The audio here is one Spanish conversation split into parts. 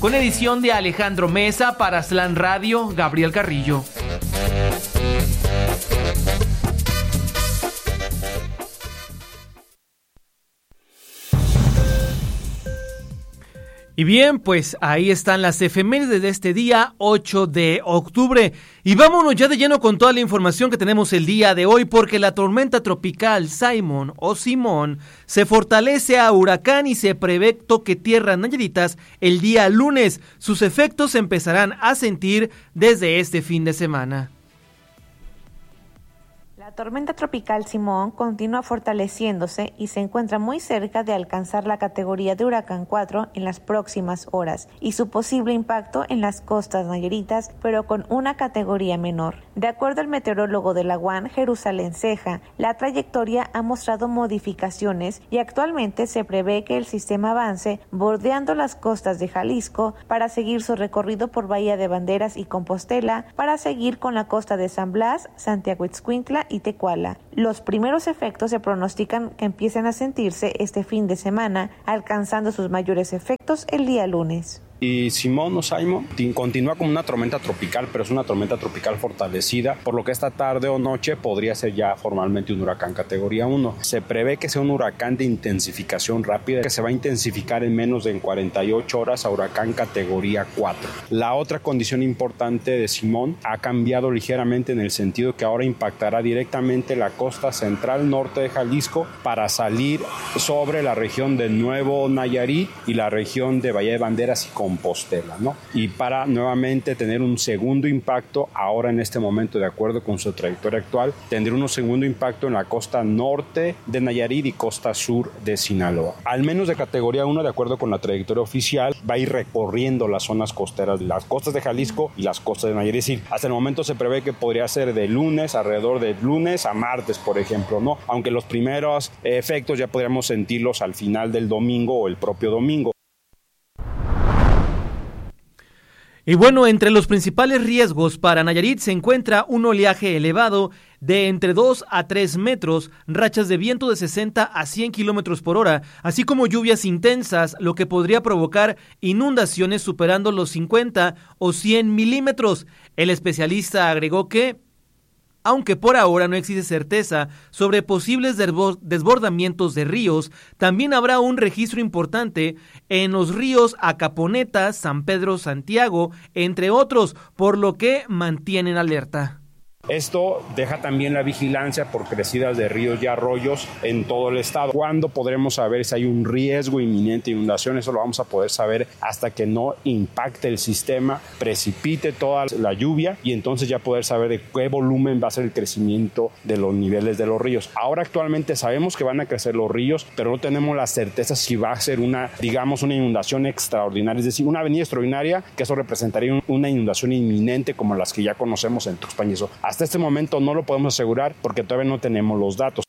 con edición de Alejandro Mesa para Slam Radio, Gabriel Carrillo. Y bien, pues ahí están las efemérides de este día 8 de octubre. Y vámonos ya de lleno con toda la información que tenemos el día de hoy, porque la tormenta tropical Simon o Simón se fortalece a huracán y se prevé toque tierra Nayaritas el día lunes. Sus efectos se empezarán a sentir desde este fin de semana. La tormenta tropical Simón continúa fortaleciéndose y se encuentra muy cerca de alcanzar la categoría de huracán 4 en las próximas horas y su posible impacto en las costas nayaritas, pero con una categoría menor. De acuerdo al meteorólogo de la UAN, Jerusalén Ceja, la trayectoria ha mostrado modificaciones y actualmente se prevé que el sistema avance bordeando las costas de Jalisco para seguir su recorrido por Bahía de Banderas y Compostela para seguir con la costa de San Blas, Santiago Ixcuintla y Tecuala. Los primeros efectos se pronostican que empiecen a sentirse este fin de semana, alcanzando sus mayores efectos el día lunes. Y Simón o Simon continúa como una tormenta tropical, pero es una tormenta tropical fortalecida, por lo que esta tarde o noche podría ser ya formalmente un huracán categoría 1. Se prevé que sea un huracán de intensificación rápida, que se va a intensificar en menos de 48 horas a huracán categoría 4. La otra condición importante de Simón ha cambiado ligeramente en el sentido que ahora impactará directamente la costa central norte de Jalisco para salir sobre la región de Nuevo Nayarit y la región de Bahía de Banderas y Compostela, ¿no? Y para nuevamente tener un segundo impacto, ahora en este momento, de acuerdo con su trayectoria actual, tendrá un segundo impacto en la costa norte de Nayarit y costa sur de Sinaloa. Al menos de categoría 1, de acuerdo con la trayectoria oficial, va a ir recorriendo las zonas costeras, las costas de Jalisco y las costas de Nayarit. Es decir, hasta el momento se prevé que podría ser de lunes, alrededor de lunes a martes, por ejemplo, ¿no? Aunque los primeros efectos ya podríamos sentirlos al final del domingo o el propio domingo. Y bueno, entre los principales riesgos para Nayarit se encuentra un oleaje elevado de entre 2 a 3 metros, rachas de viento de 60 a 100 kilómetros por hora, así como lluvias intensas, lo que podría provocar inundaciones superando los 50 o 100 milímetros. El especialista agregó que, aunque por ahora no existe certeza sobre posibles desbordamientos de ríos, también habrá un registro importante en los ríos Acaponeta, San Pedro, Santiago, entre otros, por lo que mantienen alerta. Esto deja también la vigilancia por crecidas de ríos y arroyos en todo el estado. ¿Cuándo podremos saber si hay un riesgo inminente de inundación? Eso lo vamos a poder saber hasta que no impacte el sistema, precipite toda la lluvia y entonces ya poder saber de qué volumen va a ser el crecimiento de los niveles de los ríos. Ahora actualmente sabemos que van a crecer los ríos, pero no tenemos la certeza si va a ser una inundación extraordinaria, es decir, una avenida extraordinaria, que eso representaría una inundación inminente como las que ya conocemos en Tuxpan y eso. Hasta este momento no lo podemos asegurar porque todavía no tenemos los datos.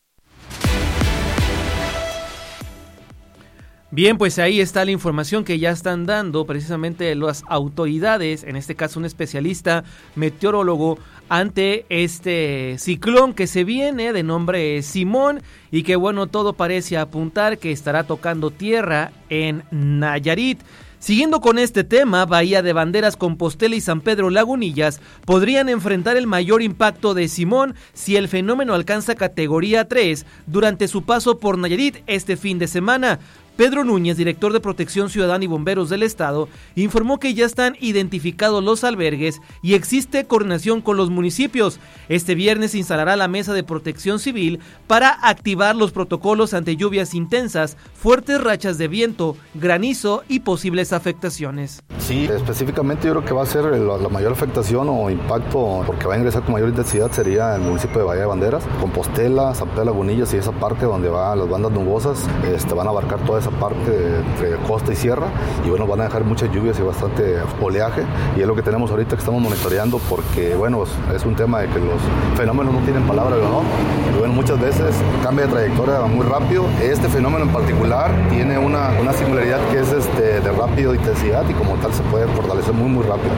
Bien, pues ahí está la información que ya están dando precisamente las autoridades, en este caso un especialista meteorólogo, ante este ciclón que se viene de nombre Simón y que bueno, todo parece apuntar que estará tocando tierra en Nayarit. Siguiendo con este tema, Bahía de Banderas, Compostela y San Pedro Lagunillas podrían enfrentar el mayor impacto de Simón si el fenómeno alcanza categoría 3 durante su paso por Nayarit este fin de semana. Pedro Núñez, director de Protección Ciudadana y Bomberos del Estado, informó que ya están identificados los albergues y existe coordinación con los municipios. Este viernes se instalará la Mesa de Protección Civil para activar los protocolos ante lluvias intensas, fuertes rachas de viento, granizo y posibles afectaciones. Sí, específicamente yo creo que va a ser la mayor afectación o impacto, porque va a ingresar con mayor intensidad, sería el municipio de Bahía de Banderas, Compostela, San Pedro Lagunillas y esa parte donde van las bandas nubosas, van a abarcar toda esa parte entre costa y sierra y bueno, van a dejar muchas lluvias y bastante oleaje y es lo que tenemos ahorita que estamos monitoreando porque bueno, es un tema de que los fenómenos no tienen palabra, ¿no? Y bueno, muchas veces cambia de trayectoria muy rápido. Este fenómeno en particular tiene una singularidad que es de rápido intensidad y como tal se puede fortalecer muy rápido.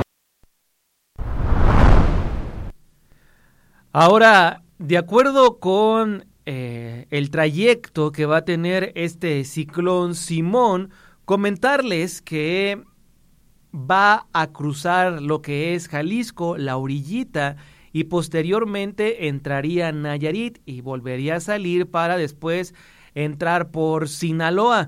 Ahora, de acuerdo con el trayecto que va a tener este ciclón Simón, comentarles que va a cruzar lo que es Jalisco, la orillita, y posteriormente entraría a Nayarit y volvería a salir para después entrar por Sinaloa.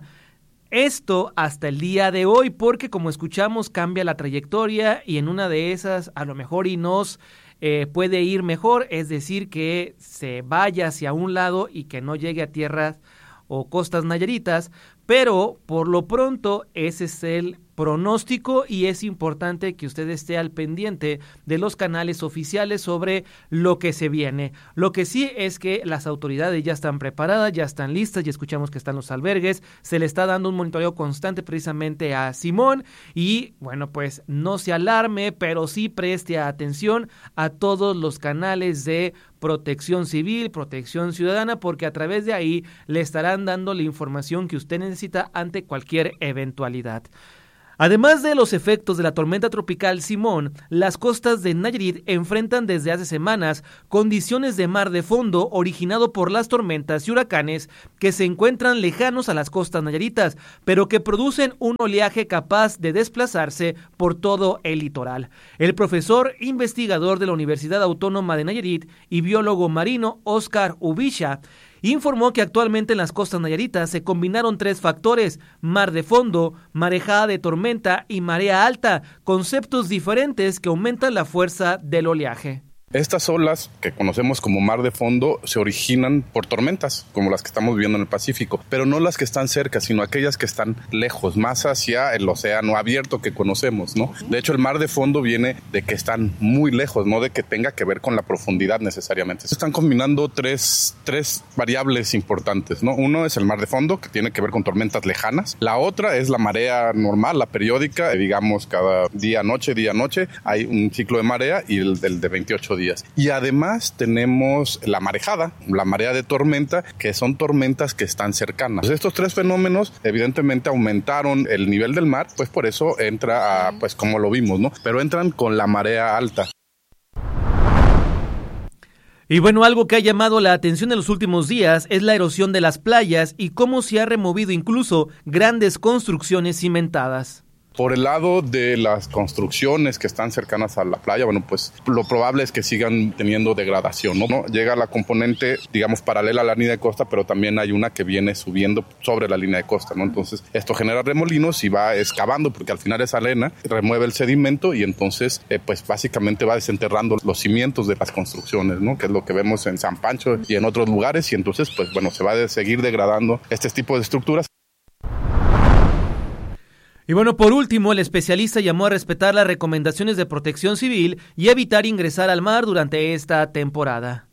Esto hasta el día de hoy, porque como escuchamos cambia la trayectoria y en una de esas a lo mejor y nos puede ir mejor, es decir, que se vaya hacia un lado y que no llegue a tierras o costas nayaritas, pero por lo pronto ese es el pronóstico y es importante que usted esté al pendiente de los canales oficiales sobre lo que se viene. Lo que sí es que las autoridades ya están preparadas, ya están listas, ya escuchamos que están los albergues, se le está dando un monitoreo constante precisamente a Simón y bueno, pues no se alarme, pero sí preste atención a todos los canales de Protección Civil, Protección Ciudadana, porque a través de ahí le estarán dando la información que usted necesita ante cualquier eventualidad. Además de los efectos de la tormenta tropical Simón, las costas de Nayarit enfrentan desde hace semanas condiciones de mar de fondo originado por las tormentas y huracanes que se encuentran lejanos a las costas nayaritas, pero que producen un oleaje capaz de desplazarse por todo el litoral. El profesor investigador de la Universidad Autónoma de Nayarit y biólogo marino Oscar Ubisha informó que actualmente en las costas nayaritas se combinaron 3 factores: mar de fondo, marejada de tormenta y marea alta, conceptos diferentes que aumentan la fuerza del oleaje. Estas olas, que conocemos como mar de fondo, se originan por tormentas, como las que estamos viendo en el Pacífico, pero no las que están cerca, sino aquellas que están lejos, más hacia el océano abierto que conocemos, ¿no? De hecho, el mar de fondo viene de que están muy lejos, no de que tenga que ver con la profundidad necesariamente. Se están combinando tres variables importantes, ¿no? Uno es el mar de fondo, que tiene que ver con tormentas lejanas. La otra es la marea normal, la periódica, digamos cada día, noche, hay un ciclo de marea y el de 28 días. Y además tenemos la marejada, la marea de tormenta, que son tormentas que están cercanas. Pues estos 3 fenómenos evidentemente aumentaron el nivel del mar, pues por eso entra pues como lo vimos, ¿no? Pero entran con la marea alta. Y bueno, algo que ha llamado la atención en los últimos días es la erosión de las playas y cómo se ha removido incluso grandes construcciones cimentadas. Por el lado de las construcciones que están cercanas a la playa, bueno, pues lo probable es que sigan teniendo degradación, ¿no? Llega la componente, digamos, paralela a la línea de costa, pero también hay una que viene subiendo sobre la línea de costa, ¿no? Entonces, esto genera remolinos y va excavando, porque al final esa arena remueve el sedimento y entonces, pues básicamente va desenterrando los cimientos de las construcciones, ¿no? Que es lo que vemos en San Pancho y en otros lugares, y entonces, pues bueno, se va a seguir degradando este tipo de estructuras. Y bueno, por último, el especialista llamó a respetar las recomendaciones de Protección Civil y evitar ingresar al mar durante esta temporada.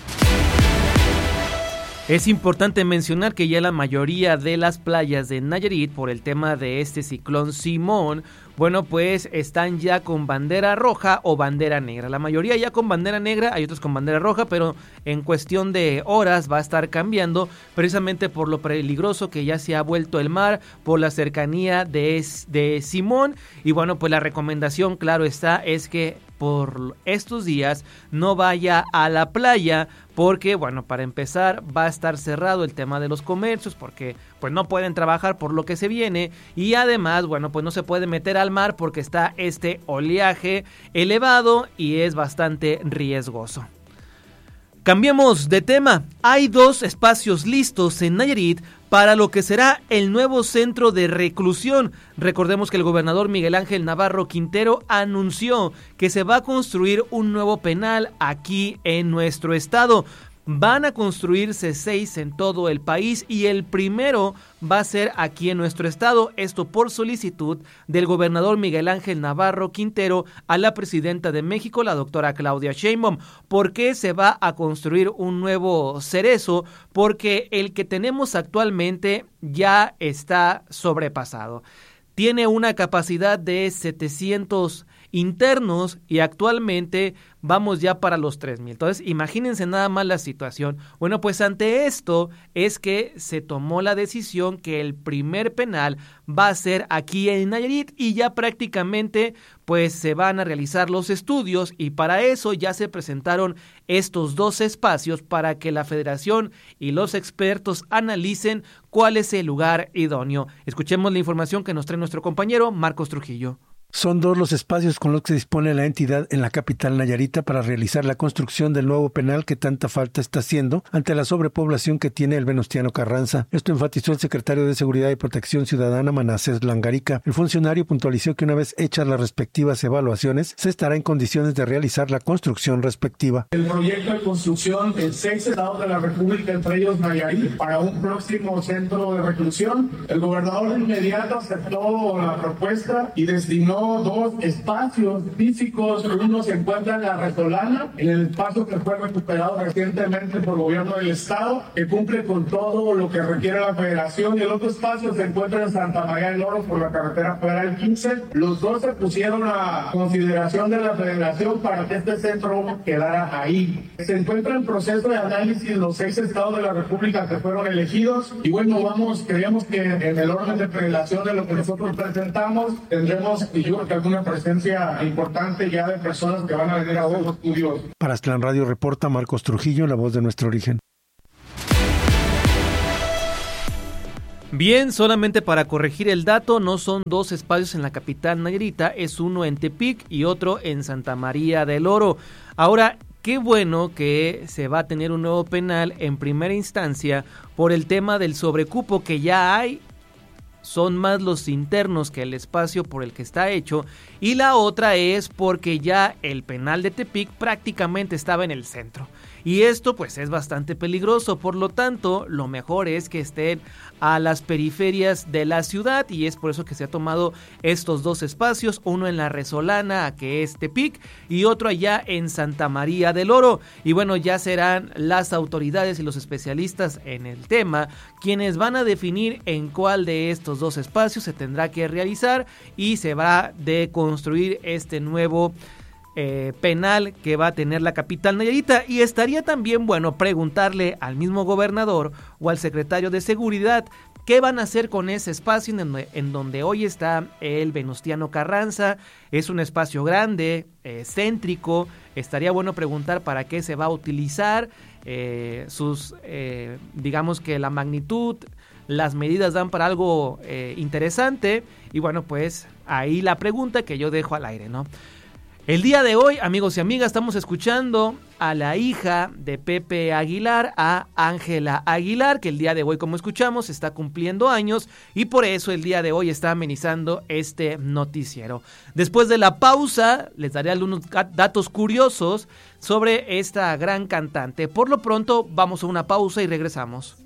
Es importante mencionar que ya la mayoría de las playas de Nayarit, por el tema de este ciclón Simón, bueno, pues están ya con bandera roja o bandera negra. La mayoría ya con bandera negra, hay otros con bandera roja, pero en cuestión de horas va a estar cambiando, precisamente por lo peligroso que ya se ha vuelto el mar, por la cercanía de Simón. Y bueno, pues la recomendación, claro está, es que por estos días no vaya a la playa, porque bueno, para empezar va a estar cerrado el tema de los comercios, porque pues no pueden trabajar por lo que se viene, y además bueno, pues no se puede meter al mar porque está este oleaje elevado y es bastante riesgoso. Cambiemos de tema. Hay 2 espacios listos en Nayarit para lo que será el nuevo centro de reclusión. Recordemos que el gobernador Miguel Ángel Navarro Quintero anunció que se va a construir un nuevo penal aquí en nuestro estado. Van a construirse 6 en todo el país y el primero va a ser aquí en nuestro estado, esto por solicitud del gobernador Miguel Ángel Navarro Quintero a la presidenta de México, la doctora Claudia Sheinbaum. ¿Por qué se va a construir un nuevo cerezo? Porque el que tenemos actualmente ya está sobrepasado. Tiene una capacidad de 700 internos y actualmente vamos ya para los 3,000. Entonces, imagínense nada más la situación. Bueno, pues ante esto es que se tomó la decisión que el primer penal va a ser aquí en Nayarit y ya prácticamente pues se van a realizar los estudios y para eso ya se presentaron estos 2 espacios para que la federación y los expertos analicen cuál es el lugar idóneo. Escuchemos la información que nos trae nuestro compañero Marcos Trujillo. Son 2 los espacios con los que dispone la entidad en la capital nayarita para realizar la construcción del nuevo penal que tanta falta está haciendo ante la sobrepoblación que tiene el Venustiano Carranza. Esto enfatizó el secretario de Seguridad y Protección Ciudadana, Manasés Langarica. El funcionario puntualizó que una vez hechas las respectivas evaluaciones, se estará en condiciones de realizar la construcción respectiva. El proyecto de construcción en 6 estados de la República, entre ellos Nayarit, para un próximo centro de reclusión. El gobernador de inmediato aceptó la propuesta y destinó 2 espacios físicos. Uno se encuentra en La Resolana, en el espacio que fue recuperado recientemente por el gobierno del estado, que cumple con todo lo que requiere la federación, y el otro espacio se encuentra en Santa María del Oro por la carretera federal 15. Los 2 se pusieron a consideración de la federación para que este centro quedara ahí. Se encuentra en proceso de análisis los 6 estados de la República que fueron elegidos, y bueno, creíamos que en el orden de prelación de lo que nosotros presentamos tendremos, y yo creo que alguna presencia importante ya de personas que van a venir a los estudios. Para Aztlán Radio reporta Marcos Trujillo, la voz de nuestro origen. Bien, solamente para corregir el dato, no son 2 espacios en la capital nayarita, es uno en Tepic y otro en Santa María del Oro. Ahora, qué bueno que se va a tener un nuevo penal en primera instancia por el tema del sobrecupo que ya hay. Son más los internos que el espacio por el que está hecho, y la otra es porque ya el penal de Tepic prácticamente estaba en el centro, y esto pues es bastante peligroso. Por lo tanto, lo mejor es que estén a las periferias de la ciudad, y es por eso que se ha tomado estos 2 espacios, uno en La Resolana, que es Tepic, y otro allá en Santa María del Oro. Y bueno, ya serán las autoridades y los especialistas en el tema quienes van a definir en cuál de estos 2 espacios se tendrá que realizar y se va de construir este nuevo penal que va a tener la capital nayarita. Y estaría también bueno preguntarle al mismo gobernador o al secretario de Seguridad qué van a hacer con ese espacio en donde hoy está el Venustiano Carranza. Es un espacio grande, céntrico. Estaría bueno preguntar para qué se va a utilizar, digamos que la magnitud, las medidas dan para algo interesante. Y bueno, pues ahí la pregunta que yo dejo al aire, ¿no? El día de hoy, amigos y amigas, estamos escuchando a la hija de Pepe Aguilar, a Ángela Aguilar, que el día de hoy, como escuchamos, está cumpliendo años, y por eso el día de hoy está amenizando este noticiero. Después de la pausa, les daré algunos datos curiosos sobre esta gran cantante. Por lo pronto, vamos a una pausa y regresamos.